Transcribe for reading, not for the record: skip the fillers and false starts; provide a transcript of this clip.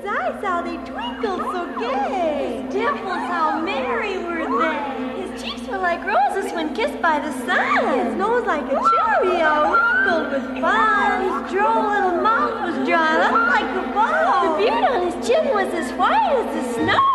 His eyes, how they twinkled so gay. His dimples, how merry were they. His cheeks were like roses when kissed by the sun. His nose like a cherry, how wrinkled with fun.